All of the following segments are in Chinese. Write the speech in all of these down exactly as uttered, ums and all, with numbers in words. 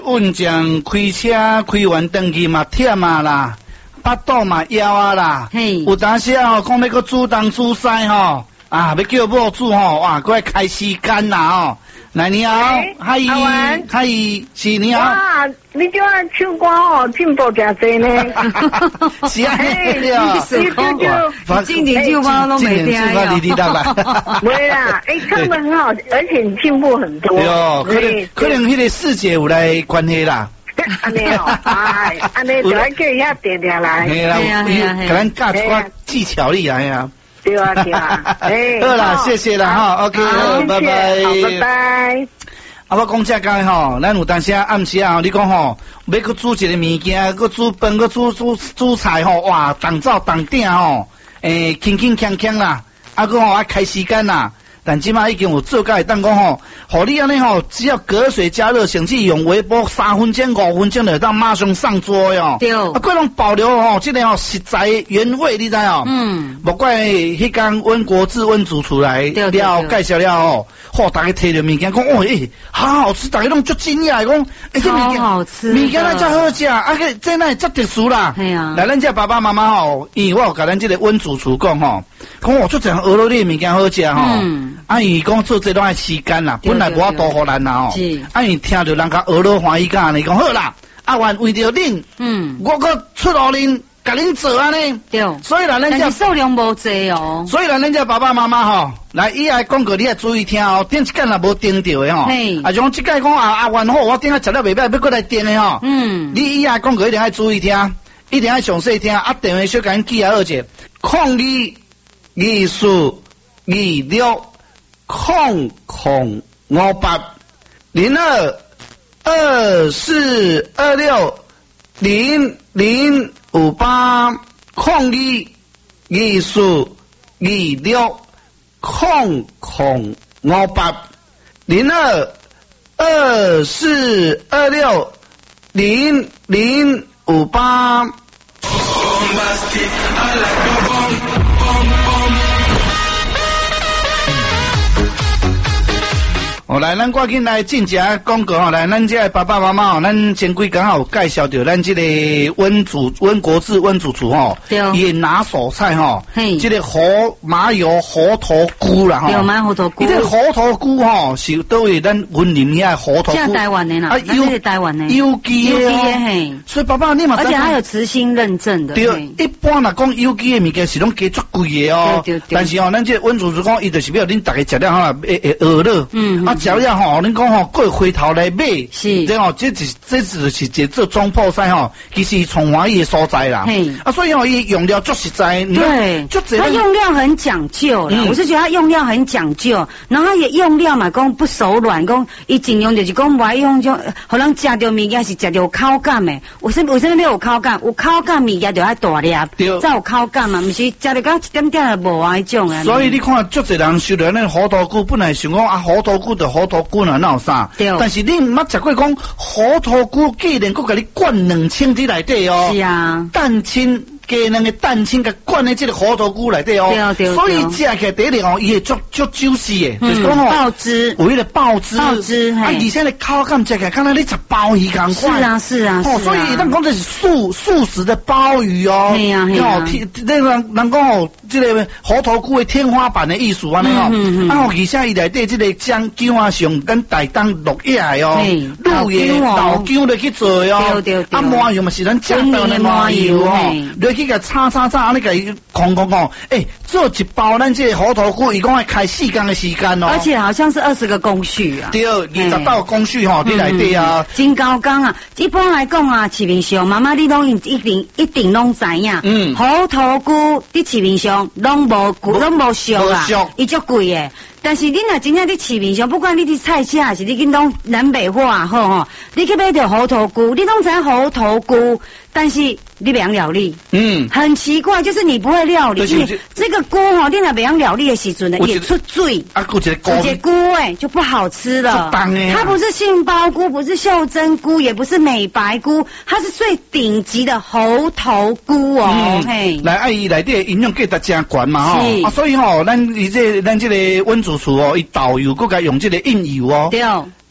运将开车开完登去嘛忝啊啦，巴肚嘛枵啊啦，有当时吼讲要搁煮东煮西吼，啊要叫某煮吼，哇，搁要开时间啦吼。来你好，嗨嗨是你好。 哇，你这样唱歌哦，进步真多呢。 是啊，对啊， 你就今年唱歌都没听呀。 你你当然。 没啦，哎，唱得很好，而且你进步很多。 对哦，可能可能迄个世界有来关系啦。 安尼哦，哎，安尼就来叫伊遐定定来。 系啦，给咱教出个技巧力来啊。 对啊对啊，哎， 好啦，谢谢啦哈 ，OK， 好，拜拜， 好，拜拜。 啊，我讲这个吼，咱有当时暗时啊，你讲吼，要去煮一个物件，去煮饭，去煮煮煮菜吼，哇，动灶动鼎吼，诶，轻轻锵锵啦，啊，个吼爱开时间啦。但即马已经有做解，当讲吼，互你安尼吼，只要隔水加热，甚至用微波三分钟、五分钟就当马上上桌哟。 对。啊， 各种保留吼，即个吼食材原味，你知哦？嗯。莫怪迄间温国志温主厨来了介绍了吼，吼大家摕着物件讲，哦诶，好好吃，大家拢足惊讶讲，诶，这物件好吃， 物件那才好食，啊个这那才特殊啦。 系啊。 来，咱这爸爸妈妈吼，因为我有甲咱这个温主厨讲吼，讲我足这鹅肉粒物件好食吼。嗯。啊，伊讲做这拢爱时间啦，本来无法度互咱啦吼。是。啊，伊听着人家鹅肉欢喜甲安尼讲好啦，啊，愿为着恁，嗯，我搁出劳恁，甲恁做安尼。对。所以啦，咱这数量无济哦。 所以啦，咱这爸爸妈妈吼，来以后广告你要注意听哦，顶一间若无盯着的吼。嘿。啊，像即间讲啊啊，愿好，我顶下食了袂歹，要过来订的吼。嗯。你以后广告一定要注意听，一定要详细听，啊，电话小甲恁记啊好者，抗议艺术二六。空空五八零二二四二六零零五八空一艺术二六空空五八零二二四二六零零五八。哦，来，咱赶紧来进食广告吼，来，咱这爸爸妈妈吼，咱前几刚好有介绍到咱这个温主温国志温主厨吼，伊拿手菜吼，这个河麻油河头菇啦吼， 对，麻油河头菇， 伊这河头菇吼是都为咱云林遐河头菇， 这台湾的啦，啊，有台湾的， 有机的， 有机的嘿， 所以爸爸你嘛， 而且还有慈心认证的， 对，一般来讲有机的物件是拢加足贵的哦，对对对，但是吼，咱这温主厨讲，伊就是要恁大家食了吼，会会饿了，嗯，啊。食了吼，恁讲吼，过回头来买，是，这吼，这是这只是一做中破菜吼，其实从欢喜的所在啦。嘿，啊，所以吼，伊用料足实在， 对，它用料很讲究啦。我是觉得它用料很讲究，然后它也用料嘛，讲不手软，讲伊尽量就是讲不爱用种，可能食到物件是食到有口感的。为什为什么要有口感？有口感物件就爱大粒，才有口感嘛，毋是食到到一点点就无啊迄种啊。 所以你看，足侪人收到那河头菇，本来想讲啊，河头菇就河头菇啊，那有啥？对。但是你毋捌食过讲河头菇，既然佮甲你灌两千只内底哦。是啊。蛋清。加两个蛋清甲灌喺这个河头菇内底哦，对对，所以食起来第一个哦，伊会足足 juicy 嘅，就是讲哦，爆汁，有迄个爆汁，爆汁，啊，而且咧口感食起来，看到你食鲍鱼咁是啊是啊， 哦，所以咱讲这是素素食的鲍鱼哦，系啊系啊，那个人讲哦，这个河头菇的天花板的艺术安尼哦，啊，而且伊内底这个姜姜啊，上跟大当落叶哦，鹿叶老姜来去做哦，对对，啊，麻油嘛是咱正当的麻油哦，来去。个叉叉叉，安尼个空空空，诶，做一包咱这河头菇，一共要开四天的时间哦， 而且好像是二十个工序啊， 对，二十道工序吼，你内底啊， 真高工啊！一般来讲啊，市面上妈妈你拢一定一定拢知影，嗯，河头菇伫市面上拢无贵，拢无俗啊，伊足贵诶。但是你若真正伫市面上，不管你伫菜市还是你去弄南北货啊，好吼，你去买条河头菇，你拢知河头菇，但是你袂晓料理，嗯，很奇怪，就是你不会料理，因为这个菇吼，你若袂晓料理的时阵呢，也出水，啊，有一个菇，一个菇诶就不好吃了，它不是杏鲍菇，不是袖珍菇，也不是美白菇，它是最顶级的猴头菇哦，嘿， 来，啊，伊内底营养价值真悬嘛吼，啊，所以吼，咱伊这咱这个温主厨哦，伊导游佫甲用这个印油哦，对。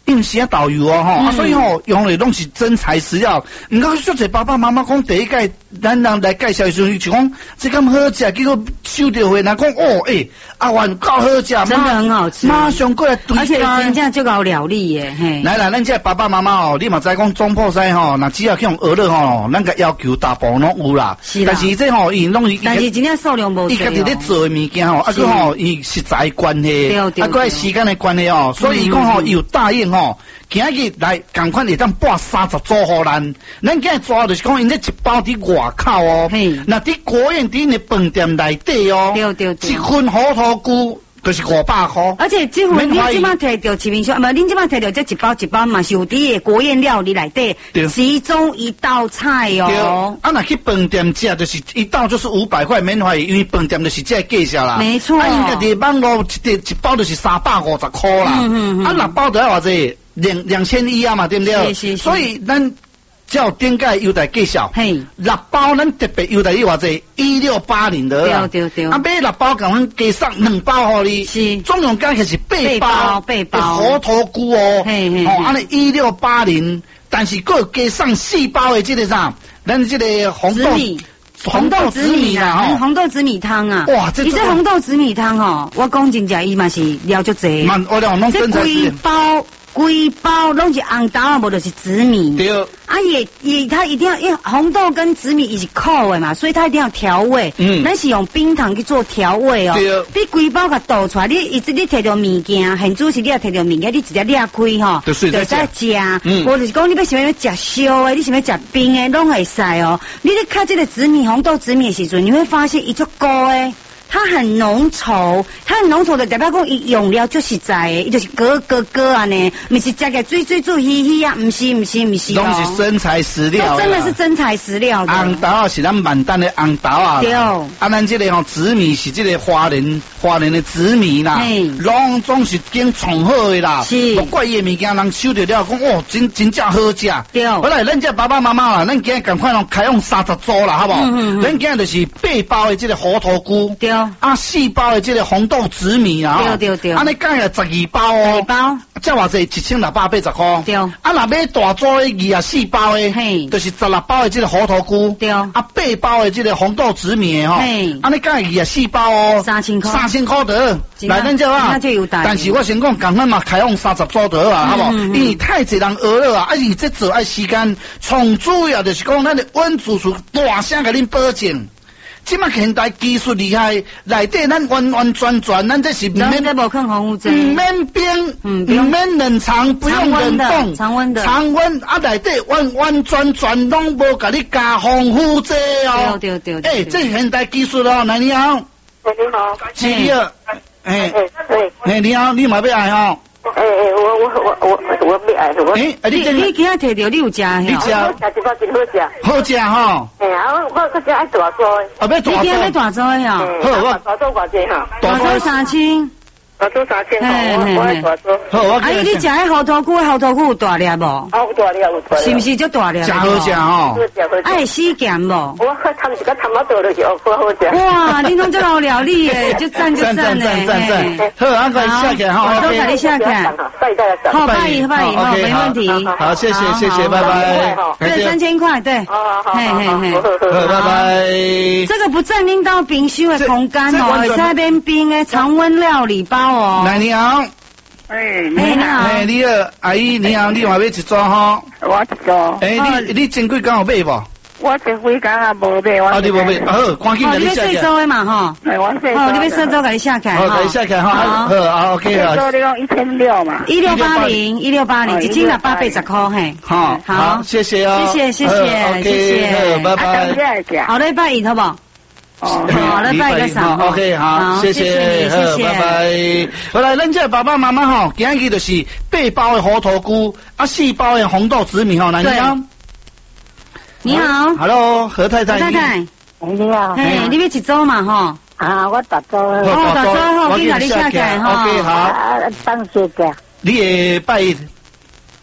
用些导游哦吼，啊所以吼用的拢是真材实料。唔过说者爸爸妈妈讲第一届，咱人来介绍的时候就讲这咁好食，结果收到回来讲哦诶，阿元够好食， 真的很好吃， 马上过来对而且人家就搞料理耶，嘿。 来来，咱这爸爸妈妈哦，你嘛知讲中破西吼，那只要去用鹅肉吼，咱个要求大部分拢有啦。 是啦。 但是这吼，伊拢但是真正数量无多。 伊家己咧做的物件吼，啊个吼伊实在关系，啊个时间的关系哦，所以伊讲吼，伊有答应吼。今日来共款会当拨三十组互咱，咱今日抓就是讲因咧一包伫外口哦，那伫国宴伫因的饭店内底哦， 对对对， 一份火头菇就是五百块。 而且这份你即摆摕到市面上，唔，恁即摆摕到这一包一包嘛是有伫个国宴料理内底，其中一道菜哦。 啊，那去饭店食就是一道就是五百块免费，因为饭店就是这价价啦。 没错。 啊，因家己网络一一包就是三百五十块啦。嗯嗯嗯。啊，六包就要偌济？两两千一啊嘛，对不对？是是是。所以咱照顶个优待介绍，嘿，六包咱特别优待你偌济一六八零的。 对对对。 啊，买六包，共阮加送两包互你。是。总共加起是八包，八包。猴头菇哦。嘿嘿。哦，安尼一六八零，但是佫加送四包的这个啥，咱这个红豆。 红豆紫米啦，红豆紫米汤啊！哇，这这红豆紫米汤哦，我讲真正伊嘛是料足济。 蛮，我俩弄真材实料。 这规包规包拢是红豆啊，无就是紫米。 对。 啊也也，它一定要，因为红豆跟紫米伊是扣的嘛，所以它一定要调味。嗯。咱是用冰糖去做调味哦。对。你规包甲倒出来，你一直你摕到物件，很主是你要摕到物件，你直接裂开吼，就再食。嗯。或者是讲你要想要食烧的，你想要食冰的，拢会使哦。你咧看这个紫米红豆紫米的时阵，你会发现伊足高诶。它很浓稠，它很浓稠的代表讲伊用料就实在诶，伊就是咯咯咯啊呢，毋是食起来水水煮稀稀啊，毋是毋是毋是哦，拢是真材实料， 真的是真材实料的。 红豆啊是咱满丹的红豆啊，对，啊咱这个吼紫米是这个花莲花莲的紫米啦，拢总是经创好的啦，是，不怪伊的物件人收到了讲哦，真真正好食，对。好来，咱这爸爸妈妈啦，咱今日赶快拢开用三十组啦，好不好？嗯嗯。咱今日就是八包的这个猴头菇，对。啊，四包的这个红豆紫米啊，对对对，安尼加起十二包哦，十二包，这偌济一千六百八十块，对。啊，若买大组的二十四包的，嘿，就是十六包的这个猴头菇，对。啊，八包的这个红豆紫米吼，嘿，安尼加起二十四包哦，三千块，三千块得，来咱这啊，那就有带。但是我先讲，赶快嘛开放三十组得啊，好不好？因为太济人饿了啊，而且这做爱时间，从主要就是讲咱的温主厨大声给恁保证。即马现代技术厉害，内底咱完完全全，咱这是唔免无抗防腐剂， 唔免冰，唔免冷藏，不用冷冻， 常温的， 常温啊，内底完完全全拢无甲你加防腐剂哦。对对对，诶，这现代技术哦，你好，你好， 是啊，诶，诶，你好，你嘛要爱吼。 诶诶，我我我我我没爱我。 诶， 你你今仔摕到你有食？ 你食？ 好食一包真好食。 好食吼。 诶啊，我我搁只爱大组的。 啊，要大组。 你今仔要大组的哦。 好，我大组偌济哈？ 大组三千。 大组三千吼，我爱大组。 好，我。 阿姨，你食迄猴头菇，猴头菇有大粒无？ 有大粒，有大粒。 是毋是足大粒？ 真好食吼。 好食好食。 爱死咸无？ 我贪一个贪仔倒落去，哦，好好食。 哇，你拢这老料理诶，就赞就赞赞赞赞赞。 好，安个下起哈， 我都给你下起。好，拜一拜一，好，没问题。 好，谢谢谢谢，拜拜。 对，三千块，对。 好好好， 好，拜拜。 这个不占领到冰箱的空间哦，在边冰的常温料理包哦。 来，你好。 哎， 你好。 哎，你好，阿姨，你好，你话要一组哈？ 我一组。 哎，你你前几工有买无？ 我前几工也无买，我。 哦，你无买，好，赶紧给你下起。 哦，你要细组的嘛哈？ 哎，我细组。 哦，你要细组给你下起。 好，给你下起哈。好，好 ，OK 啊。 细组你讲一千六嘛？ 一六八零，一六八零，一千六百八十块嘿。 好，好，谢谢哦。 谢谢，谢谢，谢谢。 拜拜。 好嘞，拜一好不好？哦，好，来拜个上 ，OK， 好，谢谢，谢谢，拜拜。好来，咱这爸爸妈妈吼，今日就是八包的猴头菇，啊，四包的红豆紫米吼，来你好， 你好 ，Hello，何太太， 何太太， 你好， 嘿，你要一组嘛吼？ 啊，我大组， 哦，大组好，我给你下起来哈 ，OK， 好， 当谢个， 你也拜。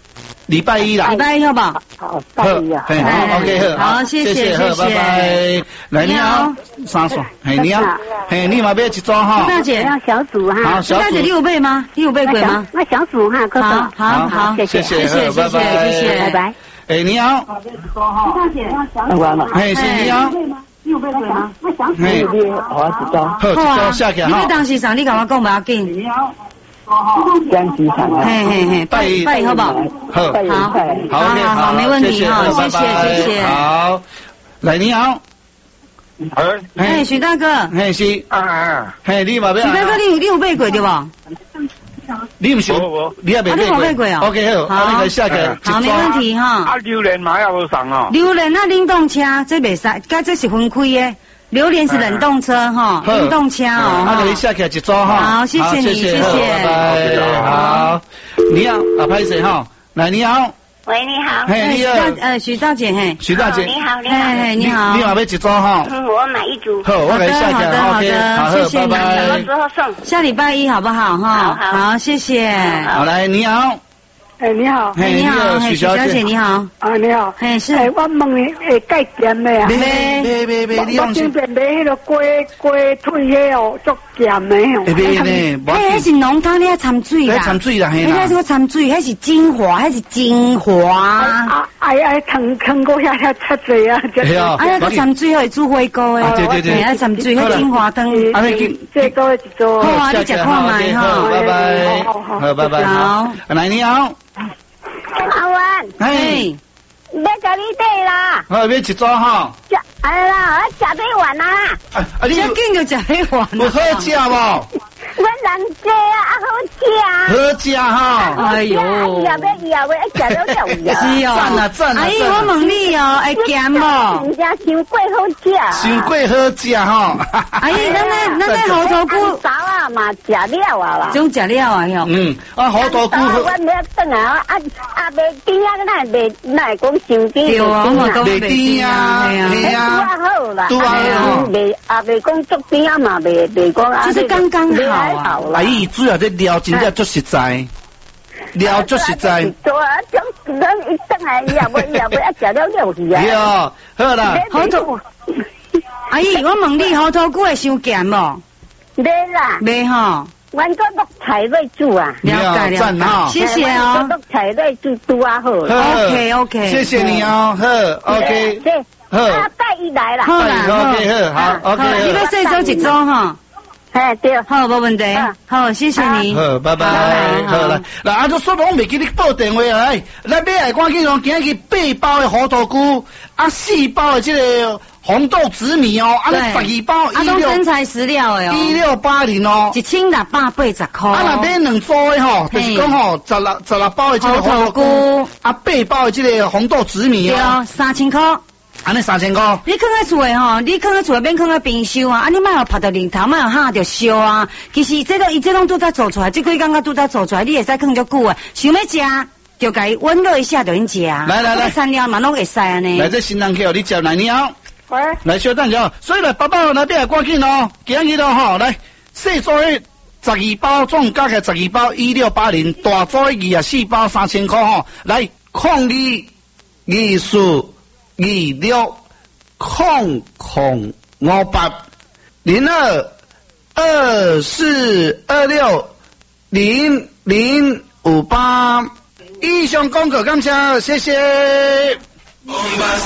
礼拜一啦， 礼拜一好不好？ 好，拜一啊。 好 ，OK，好， 好，谢谢，谢谢， 拜拜。来，你好，三嫂，嘿，你好，嘿，你嘛要一张哈？ 大姐， 要小组哈。 好，小组。 大姐，你有背吗？你有背鬼吗？ 那小组哈，哥哥。 好，好，好， 谢谢， 谢谢，谢谢，谢谢， 拜拜。 哎，你好。 大姐，要小组。完了。 嘿，是你好。 你有背鬼吗？那小组。 嘿， 好，一张。 好，一张下去哈。 你要当时上，你跟我讲不要紧。 你好。江机场啊， 嘿嘿嘿，拜拜好不好？ 好， 好， 好， 好，好，没问题哈，谢谢，谢谢。 好，来你好， 哎， 哎，许大哥， 嘿是， 啊， 嘿你嘛要， 许大哥，你有你有背过对不？ 你唔想，你也未背过？OK 好，好，你可以下个， 好，没问题哈。 啊，榴莲嘛要无送哦。 榴莲啊，冷冻车这袂使，甲这是分开的。榴莲是冷冻车哈，冷冻车哦。 好，你下起来一组哈。 好，谢谢你，谢谢。 拜拜。好，你好，啊，拍谁哈？来，你好。 喂，你好。 嘿，你好。 呃，徐大姐，嘿。 徐大姐。 你好，你好。 嘿，你好。 你好，要一组哈？ 嗯，我买一组。 好，我给你下起来。 好的，好的，谢谢你。 什么时候送？ 下礼拜一好不好哈？ 好好。 好，谢谢。 好，来，你好。 哎，你好， 哎，你好，许小姐，你好， 啊，你好， 哎，是， 哎，我问你，哎，盖咸的啊？ 别别别别，你我今天买迄个鸡鸡腿迄哦，足咸的哦。 别别呢， 迄迄是浓汤，你要掺水啦， 掺水啦，嘿啦。迄个掺水，迄是精华，迄是精华。 啊，哎哎，汤汤过遐遐擦嘴啊， 对啊。 哎呀，个掺水可以煮火锅诶。 对对对。 哎，掺水，迄精华汤。 啊，你这个一做。 好啊，你食看卖哈。 拜拜。 好好好，拜拜。 好， 来你好。 阿文， 哎， 要甲你底啦。 好，要一桌哈。 食，哎啦，我食你碗啦。 啊，你要紧就食你碗。 有好食无？ 我人济啊，啊好食。好食哈。 哎呦。 以后要以后要食了了呀。 是哦。 赞啊赞啊！ 阿姨，我问你哦，会咸无？ 人家伤过好食。 伤过好食哈。 阿姨，咱咧咱咧猴头菇。 早啊嘛食了啊啦。 种食了啊哟。 嗯，啊猴头菇。 我要等啊，啊啊袂甜啊，那袂那会讲伤甜。 对啊，我嘛讲袂甜啊， 对啊。拄好啦。 拄好。 袂啊袂讲足甜啊嘛，袂袂讲啊。 就是刚刚好啊。 阿姨主要这料真正足实在，料足实在。 对啊，种人一等来伊也袂伊也袂啊食了了去啊。 对哦，好啦。 猴头，阿姨，我问你，猴头菇会伤咸无？ 袂啦。 袂吼。 阮做绿菜类煮啊。 了解了解，谢谢哦。 绿菜类煮拄啊好。 OK OK。 谢谢你哦，好 OK。 好。啊，带伊来啦。 好啦 OK 好 OK。 你要细做一桌哈。 哎对， 好，无问题，好，谢谢你， 好，拜拜，好啦，嗱，阿叔说我未记你报电话来，来买来赶紧用今日八包的猴头菇，啊四包的这个红豆紫米哦，啊十二包一六，啊真材实料的哦， 一六八零哦， 一千六百八十块， 啊那买两组的吼，就是讲吼十六十六包的这个猴头菇，啊八包的这个红豆紫米哦，三千块。 安尼三千块， 你放在厝诶吼，你放在厝免放在冰箱啊，啊你莫互晒到日头，莫互吓着烧啊。其实这个伊这拢拄则做出来，这几工仔拄则做出来，你会使放足久诶。想要食，就甲伊温热一下就能食。 来来来， 三料嘛拢会使安尼。 来这新人客，你接来你好。 喂。 来小等下，所以来爸爸来买来赶紧哦，今日咯吼，来细组诶十二包，总加起来十二包一六八零，大组二啊四包三千块吼，来抗议艺术。二六空空五八零二二四二六零零五八，以上广告感谢，谢谢。